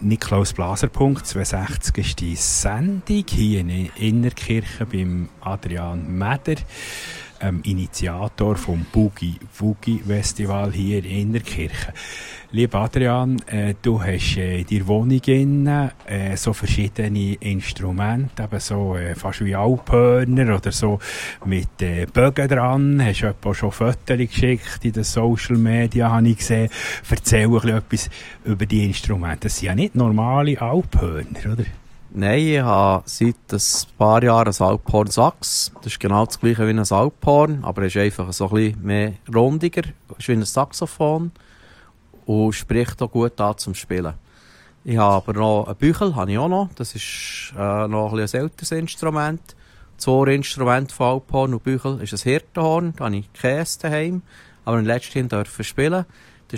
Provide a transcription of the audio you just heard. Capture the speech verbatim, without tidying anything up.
Niklaus Blaser Punkt zweihundertsechzig ist die Sendung hier in Innertkirchen beim Adrian Meder, ähm, Initiator vom Boogie Woogie Festival hier in Innertkirchen. Lieber Adrian, äh, du hast äh, in deiner Wohnung innen, äh, so verschiedene Instrumente, eben so äh, fast wie Alphörner oder so mit äh, Bögen dran. Hast du etwa schon Fotos geschickt in den Social Media, habe ich gesehen. Erzähl ein bisschen etwas über die Instrumente. Das sind ja nicht normale Alphörner, oder? Nein, ich habe seit ein paar Jahren ein Alphorn-Sax. Das ist genau das gleiche wie ein Alphorn, aber es ist einfach so ein bisschen mehr rundiger. Es ist wie ein Saxophon und spricht auch gut an zum Spielen. Ich habe aber noch einen Büchel, habe ich auch noch. Das ist äh, noch ein, ein älteres Instrument. Das Ohrinstrument von Alphorn und Büchel ist ein Hirtenhorn. Da habe ich Käse daheim, aber im letzten durfte ich spielen.